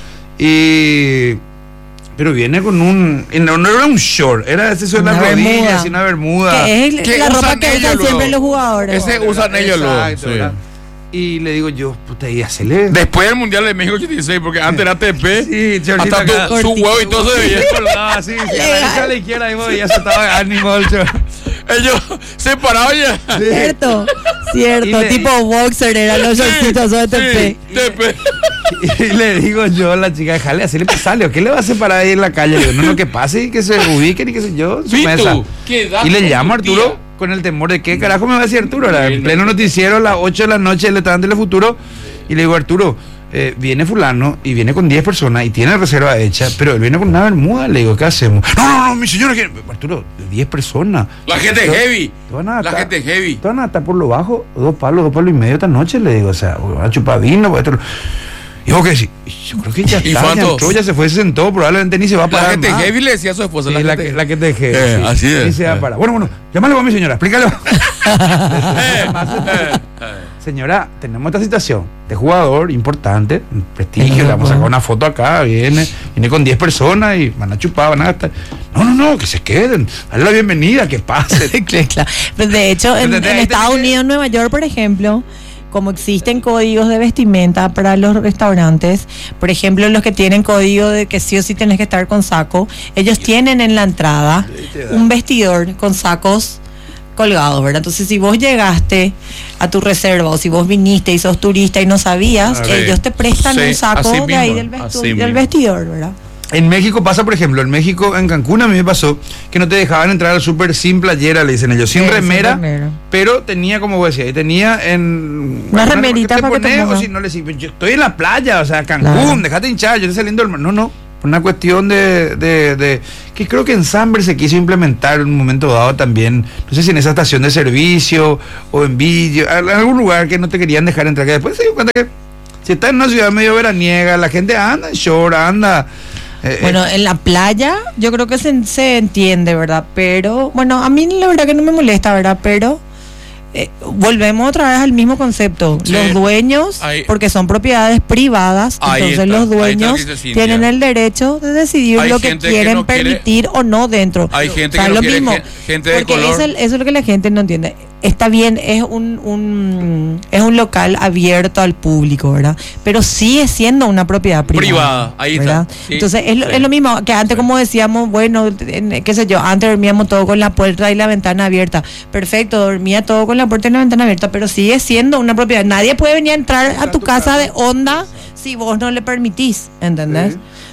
Y pero viene con un, y no, no era un short, era ese de Una las rodillas, bermuda. y una bermuda. Que es que la ropa usan que ellos usan luego. siempre los jugadores. Ese usan ellos luego. Exacto, sí. ¿verdad? Y le digo yo, puta, y hacele. Después del Mundial de México ochenta y seis, porque antes era T P, Sí, shortcito hasta acá. tu, su huevo y todo se veía. Ah, sí, sí, a la derecha, a la izquierda, ahí voy, ya se estaba ánimo el short. Ellos separados ya. Cierto, Y cierto, le- tipo boxer eran los shortcitos de T P. Sí, T P. Y le digo yo a la chica, déjale hacerle pasalio, ¿qué le va a separar ahí en la calle? Le digo, no, no, que pase y que se ubiquen y qué sé yo, en su Pitu, mesa. ¿qué edad Y le con llamo a tu Arturo tía? con el temor de qué carajo me va a decir Arturo. Era en Bien, pleno no. noticiero a las ocho de la noche, le estaban Telefuturo, y le digo, Arturo, eh, viene fulano y viene con diez personas y tiene reserva hecha, pero él viene con una bermuda. Le digo, ¿qué hacemos? No, no, no, mi señora, que Arturo, diez personas. La gente es heavy. Te van a La atar- gente es heavy. te van a atar por lo bajo, dos palos, dos palos y medio esta noche, le digo, o sea, van a chupar vino, pues, esto. Y yo que sí, yo creo que ya ¿Y está, ya cuánto? entró, ya se fue, se sentó, probablemente ni se va a La parar gente más. heavy le decía a su esposa. Sí, la, la, gente- que, la que te dejé. Eh, sí. así es. Ni se va a Eh. parar. Bueno, bueno, llámale a mi señora, explícale. Eh, eh, Señora, tenemos esta situación de jugador importante, un prestigio, Ajá. le vamos a sacar una foto acá, viene, viene con diez personas y van a chupar, van a gastar. No, no, no, que se queden, dale la bienvenida, que pase. Claro. Pues de hecho, en, Entonces, en ahí Estados tenés que- Unidos, en Nueva York, por ejemplo, como existen códigos de vestimenta para los restaurantes, por ejemplo, los que tienen código de que sí o sí tenés que estar con saco, ellos tienen en la entrada un vestidor con sacos colgados, ¿verdad? Entonces, si vos llegaste a tu reserva o si vos viniste y sos turista y no sabías, Ah, sí. ellos te prestan Sí, un saco así de ahí mismo, del, vestu- así del mismo. vestidor, ¿verdad? En México pasa, por ejemplo, en México, en Cancún, a mí me pasó que no te dejaban entrar al súper sin playera, le dicen ellos, sin Sí, sin remera, remera. pero tenía, como vos decías, tenía en... Una remerita te para que te pones, o pongas. si no le decís, yo estoy en la playa, o sea, Cancún, Claro. déjate hinchar, yo estoy saliendo del mar. No, no, por una cuestión de, de, de... que creo que en Samber se quiso implementar en un momento dado también, no sé si en esa estación de servicio o en Villo, en algún lugar que no te querían dejar entrar, que después se dio cuenta que si estás en una ciudad medio veraniega, la gente anda en short, anda... eh, Bueno, en la playa yo creo que se, se entiende, ¿verdad? Pero, bueno, a mí la verdad que no me molesta, ¿verdad? Pero eh, volvemos otra vez al mismo concepto. Sí. Los dueños, Ahí- porque son propiedades privadas, Ahí entonces está, los ahí está lo dueños que dice Cintia. tienen el derecho de decidir Hay lo que gente que quieren no quiere- permitir o no dentro. Hay gente O sea, que no lo quiere mismo, gen- gente de porque color. Eso, es- eso es lo que la gente no entiende. Está bien, es un, un es un local abierto al público, ¿verdad? Pero sigue siendo una propiedad privada. Privada, ahí está. ¿verdad? Sí, Entonces es lo, sí. es lo mismo que antes, Sí. como decíamos, bueno, en- qué sé yo, antes dormíamos todo con la puerta y la ventana abierta. Perfecto, dormía todo con la puerta y la ventana abierta, pero sigue siendo una propiedad. Nadie puede venir a entrar a tu casa de onda si vos no le permitís, ¿entendés? Sí.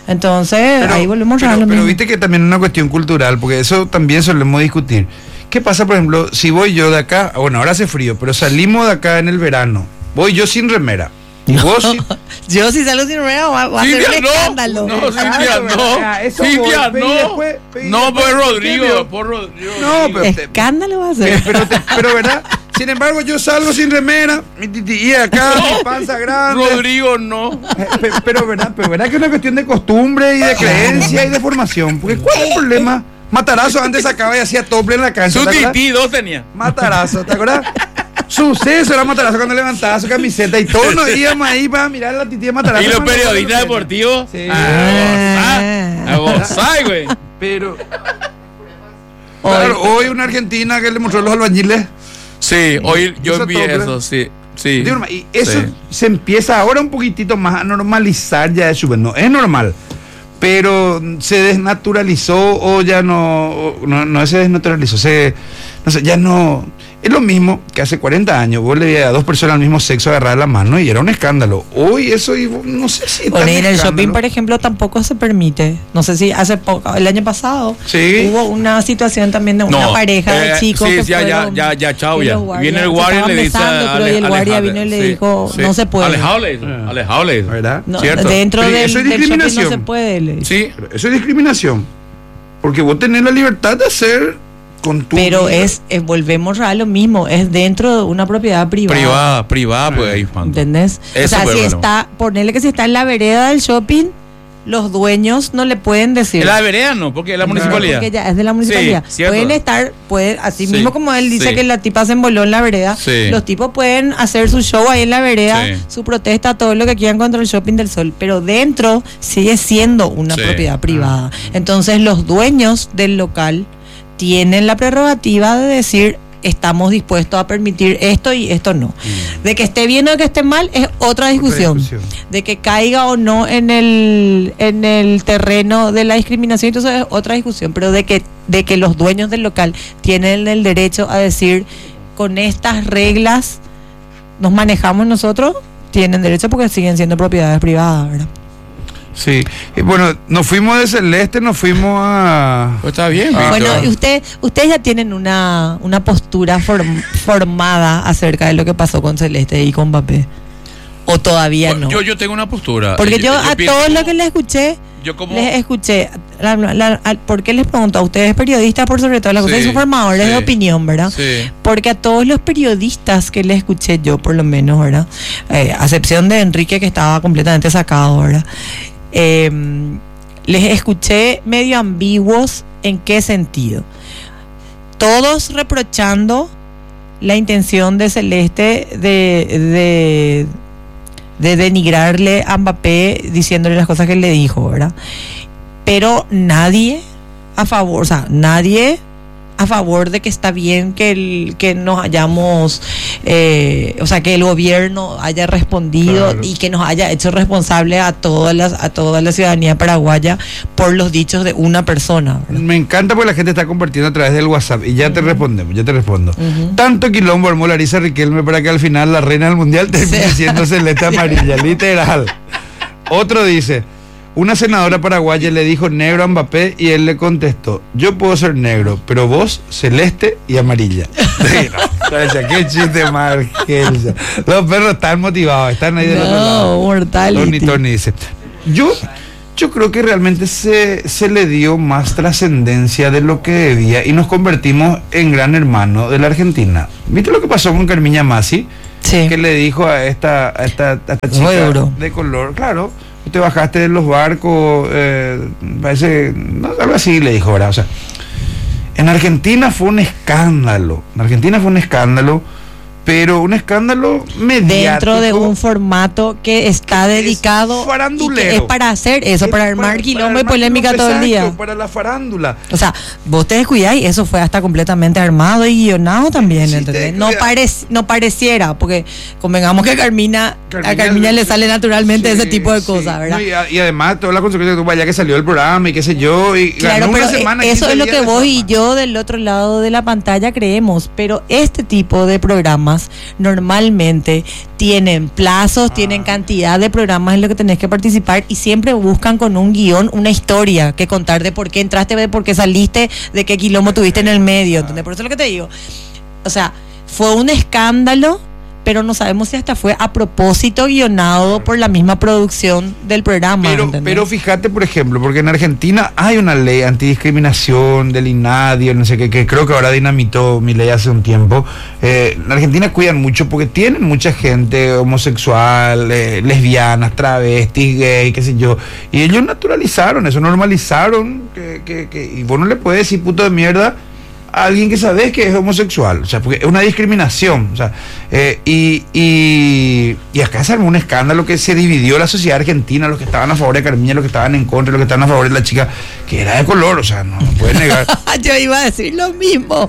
Entonces, Pero, ahí volvemos pero, a lo pero mismo. viste que también es una cuestión cultural, porque eso también solemos discutir. ¿Qué pasa, por ejemplo, si voy yo de acá? Bueno, ahora hace frío, pero salimos de acá en el verano. Voy yo sin remera. Y vos sin... Yo si salgo sin remera va, va a ser un escándalo. No, Cintia, no. Cintia, no. No, por Rodrigo, por Rodrigo. No, pero... Escándalo va a ser. Pero, pero, pero, ¿verdad? Sin embargo, yo salgo sin remera, mi titi acá, mi panza grande. Rodrigo, no. Pero, pero, ¿verdad? Pero, ¿verdad que es una cuestión de costumbre y de creencia y de formación? Porque, ¿cuál es el problema? Matarazo antes sacaba y hacía tople en la cancha. Su tití, dos tenía. Matarazo, ¿te acuerdas? Suceso era Matarazo cuando levantaba su camiseta y todos nos íbamos ahí para mirar la tití de Matarazo. Y los periodistas deportivos. Sí. A gozar, güey. Pero. Claro, hoy una argentina que le mostró los albañiles. Sí, hoy yo Hizo envié tople. eso, sí. Sí. Y eso Sí. se empieza ahora un poquitito más a normalizar ya de su no es normal. Pero se desnaturalizó o ya no, o no, no se desnaturalizó, se, no sé, ya no, es lo mismo que hace cuarenta años, vos le veías a dos personas del mismo sexo agarrar la mano y era un escándalo. Hoy eso, y vos, no sé si... Bueno, y en el shopping, por ejemplo, tampoco se permite. No sé si hace poco, el año pasado, sí. hubo una situación también de una No, pareja eh, de chicos sí, que ya, ya, fueron, ya, ya, chao, y ya. los guardias Viene el se guardia y estaban le dice... besando, creo, y el guardia vino y le dijo, no se puede. Alejable, alejable. ¿Verdad? No, ¿Cierto? dentro Pero del, eso es del shopping no discriminación. se puede. le dice. Sí. Pero eso es discriminación, porque vos tenés la libertad de hacer con tu... Pero vida. es, es, volvemos a lo mismo, es dentro de una propiedad privada. Privada, privada, pues ahí, Juan. ¿Entendés? Eso o sea, fue si bueno. está, ponerle que si está en la vereda del shopping, los dueños no le pueden decir. En la vereda no, porque es la municipalidad. Porque ya es de la municipalidad. Sí, cierto. Pueden estar, pueden, así Sí, mismo como él dice sí. que la tipa se emboló en la vereda, Sí. los tipos pueden hacer su show ahí en la vereda, Sí. su protesta, todo lo que quieran contra el shopping del sol, pero dentro sigue siendo una Sí. propiedad privada. Entonces los dueños del local tienen la prerrogativa de decir: estamos dispuestos a permitir esto y esto no. De que esté bien o que esté mal es otra discusión. discusión. De que caiga o no en el en el terreno de la discriminación, entonces es otra discusión. Pero de que de que los dueños del local tienen el derecho a decir: con estas reglas nos manejamos nosotros, tienen derecho porque siguen siendo propiedades privadas, ¿verdad? Sí, y bueno, nos fuimos de Celeste, nos fuimos a... Pues está bien, Ah, Bueno, Víctor. y usted, ustedes ya tienen una, una postura form- formada acerca de lo que pasó con Celeste y con Mbappé. ¿O todavía Bueno, no? Yo, yo tengo una postura. Porque yo, a pienso- todos los que les escuché, Yo como... les escuché. La, la, la, al- ¿Por qué les pregunto a ustedes, periodistas, por sobre todas las cosas, y Sí, son formadores sí. de opinión, ¿verdad? Sí. Porque a todos los periodistas que les escuché yo, por lo menos, ¿verdad? Eh, a excepción de Enrique, que estaba completamente sacado, ¿verdad? Eh, les escuché medio ambiguos. ¿En qué sentido? Todos reprochando la intención de Celeste de, de, de denigrarle a Mbappé, diciéndole las cosas que él le dijo, ¿verdad? Pero nadie a favor, o sea, nadie a favor de que está bien que el, que nos hayamos, eh, o sea, que el gobierno haya respondido, Claro. y que nos haya hecho responsable a todas las, a toda la ciudadanía paraguaya por los dichos de una persona, ¿verdad? Me encanta porque la gente está compartiendo a través del WhatsApp y ya te respondemos, ya te respondo. Ujú. Tanto quilombo armó Larisa Riquelme para que al final la reina del mundial termine Sí. siendo celeste amarilla, literal. Otro dice: una senadora paraguaya le dijo negro a Mbappé y él le contestó: yo puedo ser negro, pero vos celeste y amarilla. Sí, no, o sea, qué chiste más Argelia. Los perros están motivados, están ahí del otro lado. No, mortality. Tony Tony dice: yo, yo creo que realmente se, se le dio más trascendencia de lo que debía y nos convertimos en gran hermano de la Argentina. ¿Viste lo que pasó con Carmiña Masi? Sí. Que le dijo a esta, a esta, a esta chica Muy duro. de color: claro, te bajaste de los barcos, eh, parece, no, algo así le dijo, ¿verdad? O sea, en Argentina fue un escándalo, en Argentina fue un escándalo, pero un escándalo mediático. Dentro de un formato que está Que es dedicado y farandulero. que es para hacer eso, Es para armar quilombo y armar polémica quilombo, todo el día. exacto, para la farándula. O sea, vos te descuidáis, eso fue hasta completamente armado y guionado también, Sí, ¿entendés? te No, descuidas. parec- no pareciera, porque convengamos que Carmina, Carmina- a Carmina le sale naturalmente Sí, ese tipo de sí. cosas, ¿verdad? No, y, a- y además toda la consecuencia que tuvo allá que salió del programa y qué sé yo, y Claro, ganó pero una semana, eso quince es lo días que de vos y fama. yo del otro lado de la pantalla creemos, pero este tipo de programas programas normalmente tienen plazos, ah. tienen cantidad de programas en los que tenés que participar y siempre buscan con un guión una historia que contar de por qué entraste, de por qué saliste, de qué quilombo tuviste en el medio. ¿Entendés? Por eso es lo que te digo. O sea, fue un escándalo, pero no sabemos si hasta fue a propósito guionado por la misma producción del programa. Pero, pero fíjate, por ejemplo, porque en Argentina hay una ley antidiscriminación del INADI, no sé qué, que creo que ahora dinamitó mi ley hace un tiempo. Eh, en Argentina cuidan mucho porque tienen mucha gente homosexual, eh, lesbianas, travestis, gay, qué sé yo, y ellos naturalizaron eso, normalizaron que, que, que y vos no le puedes decir puto de mierda a alguien que sabes que es homosexual, o sea, porque es una discriminación, o sea, eh, y, y, y acá se armó un escándalo que se dividió la sociedad argentina, los que estaban a favor de Carmiña, los que estaban en contra, los que estaban a favor de la chica, que era de color, o sea, no, no puedes negar. Yo iba a decir lo mismo.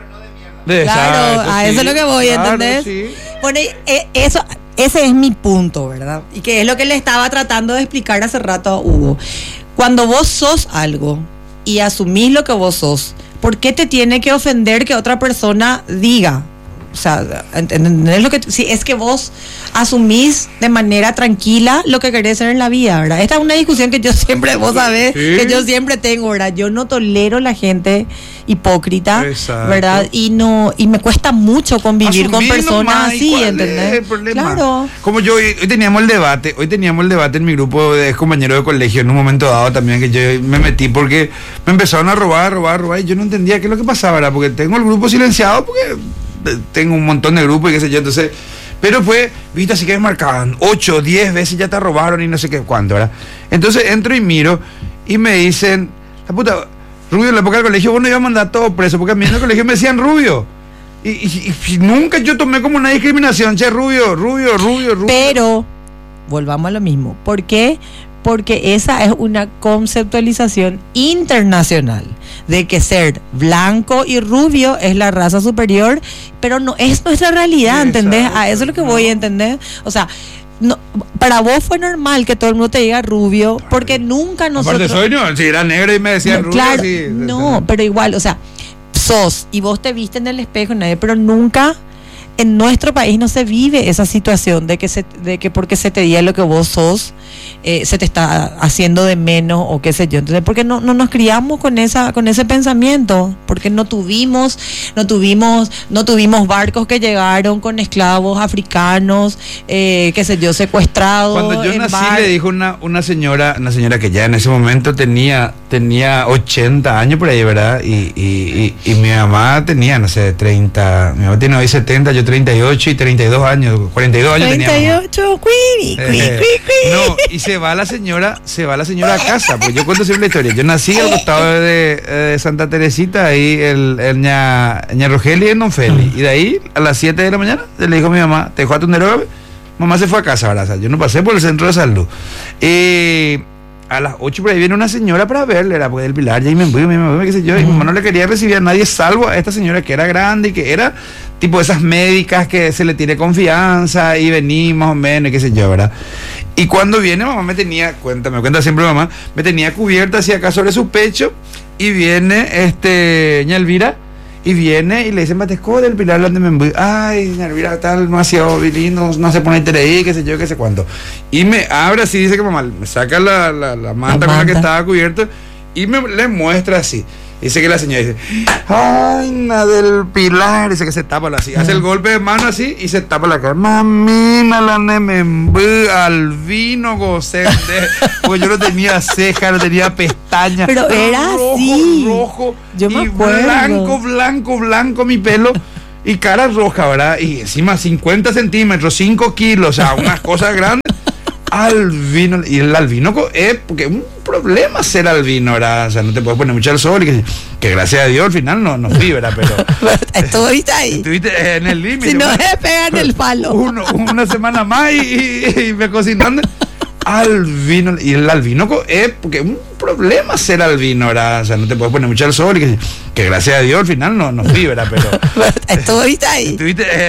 De claro, exacto, a sí, eso es lo que voy, claro, ¿entendés? Sí. Bueno, eh, eso, ese es mi punto, ¿verdad? Y que es lo que le estaba tratando de explicar hace rato a Hugo. Cuando vos sos algo y asumís lo que vos sos, ¿por qué te tiene que ofender que otra persona diga? O sea, ¿entendés lo que? Si es que vos asumís de manera tranquila lo que querés ser en la vida, ¿verdad? Esta es una discusión que yo siempre, vos sabés, sí. que yo siempre tengo, ¿verdad? Yo no tolero la gente hipócrita, exacto. ¿verdad? Y no y me cuesta mucho convivir Asumir con personas nomás, así, ¿entendés? Es el problema? Claro. Como yo, hoy, hoy teníamos el debate, hoy teníamos el debate en mi grupo de compañeros de colegio, en un momento dado también, que yo me metí porque me empezaron a robar, robar, robar, y yo no entendía qué es lo que pasaba, ¿verdad? Porque tengo el grupo silenciado, porque tengo un montón de grupos y qué sé yo, entonces, pero fue, viste, así que me marcaban ocho, diez veces ya te robaron y no sé qué cuánto, ¿verdad? Entonces entro y miro y me dicen, la puta, Rubio, en la época del colegio vos no ibas a mandar todo preso, porque a mí en el colegio me decían Rubio. Y, y, y nunca yo tomé como una discriminación, che, Rubio, Rubio, Rubio, Rubio. Pero, volvamos a lo mismo, ¿por qué? Porque esa es una conceptualización internacional de que ser blanco y rubio es la raza superior, pero no es nuestra realidad, sí, ¿entendés? Exacto. A eso es lo que voy a entender. O sea, no, para vos fue normal que todo el mundo te diga rubio, porque nunca nosotros... Aparte soy, no, si era negro y me decían no, rubio, claro, sí. No, pero igual, o sea, sos, y vos te viste en el espejo, nadie, pero nunca... En nuestro país no se vive esa situación de que se, de que porque se te diga lo que vos sos, eh, se te está haciendo de menos o qué sé yo. Entonces, porque no, no nos criamos con esa, con ese pensamiento, porque no tuvimos, no tuvimos, no tuvimos barcos que llegaron con esclavos africanos, eh, qué sé yo, secuestrados. Cuando yo nací bar... le dijo una, una señora, una señora que ya en ese momento tenía, tenía ochenta años por ahí, ¿verdad? Y, y, y, y mi mamá tenía, no sé, treinta, mi mamá tiene hoy setenta, yo treinta y ocho y treinta y dos años, cuarenta y dos años treinta y ocho, cuí, cuí, eh, cuí, cuí. No, y se va la señora, se va la señora a casa, pues yo cuento siempre la historia. Yo nací al costado de, de Santa Teresita, ahí el, el ña, ña Rogelio y el Don Feli. Y de ahí, a las siete de la mañana, le dijo a mi mamá, te dejó a tu neroga, mamá se fue a casa, ¿verdad? O sea, yo no pasé por el centro de salud. Y a las ocho por ahí viene una señora para verle, era pues del Pilar, y me voy, me voy, qué sé yo, y mi mamá no le quería recibir a nadie salvo a esta señora que era grande y que era tipo esas médicas que se le tiene confianza y vení más o menos, y qué sé yo, ¿verdad? Y cuando viene, mamá me tenía, cuenta, me cuenta siempre mamá, me tenía cubierta así acá sobre su pecho, y viene este ña Elvira, y viene y le dice, Matesco del Pilar, donde me voy, ay, ña Elvira, está demasiado lindo, no se pone interés, qué sé yo, qué sé cuánto. Y me abre así, dice que mamá, me saca la, la, la manta la con la que estaba cubierta, y me le muestra así. Dice que la señora dice, ay, na del Pilar, dice que se tapa así, hace el golpe de mano así y se tapa la cara. Mamina la nemembú, albino gocé, porque yo no tenía ceja, no tenía pestañas. Pero era rojo, así. Rojo, yo me y acuerdo. blanco, blanco, blanco mi pelo. Y cara roja, ¿verdad? Y encima cincuenta centímetros, cinco kilos, o sea, unas cosas grandes. Albino, y el albino es porque es un problema ser albino, ¿verdad? O sea, no te puedes poner mucho al sol y que, que gracias a Dios al final no nos vibra, pero estuviste ahí, estuviste en el límite. Si no es pegar en el palo. Uno, una semana más y, y, y me cocinando albino, y el albino es porque es un problema ser albino, ¿verdad? O sea, no te puedes poner mucho al sol y que, que gracias a Dios al final no nos vibra, pero estuviste ahí. Estuviste, eh,